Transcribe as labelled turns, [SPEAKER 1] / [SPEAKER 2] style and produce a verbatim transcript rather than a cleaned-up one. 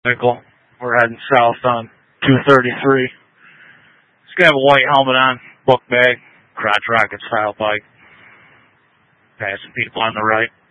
[SPEAKER 1] Nickel. We're heading south on two thirty-three. It's gonna have a white helmet on, book bag, crotch rocket style bike. Passing people on the right.